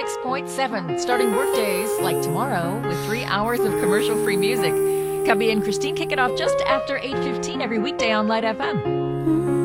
106.7, starting workdays like tomorrow with 3 hours of commercial-free music. Cubby and Christine kick it off just after 8:15 every weekday on Light FM.